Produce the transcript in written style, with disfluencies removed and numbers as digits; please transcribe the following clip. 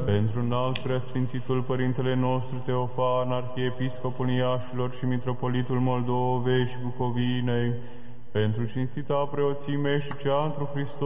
Pentru înalt preasfințitul Părintele nostru Teofan, Arhiepiscopul Iașilor și Mitropolitul Moldovei și Bucovinei, pentru cinstita preoțime și cea întru Hristos,